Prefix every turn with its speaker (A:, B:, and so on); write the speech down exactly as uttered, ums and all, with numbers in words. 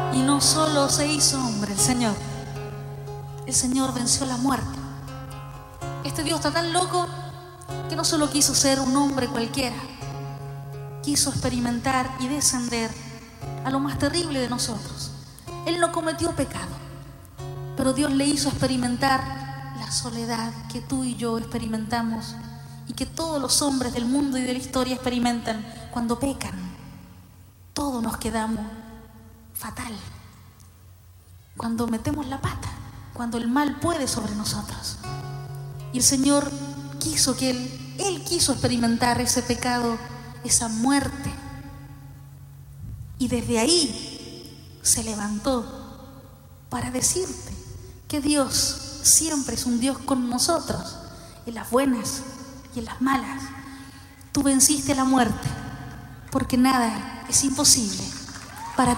A: Y no solo se hizo hombre el Señor, el Señor venció la muerte. Este Dios está tan loco que no solo quiso ser un hombre cualquiera, quiso experimentar y descender a lo más terrible de nosotros. Él no cometió pecado, pero Dios le hizo experimentar la soledad que tú y yo experimentamos y que todos los hombres del mundo y de la historia experimentan cuando pecan. Todos nos quedamos fatal cuando metemos la pata, cuando el mal puede sobre nosotros. Y el Señor quiso que Él, Él quiso experimentar ese pecado, esa muerte. Y desde ahí se levantó para decirte que Dios siempre es un Dios con nosotros, en las buenas y en las malas. Tú venciste la muerte, porque nada es imposible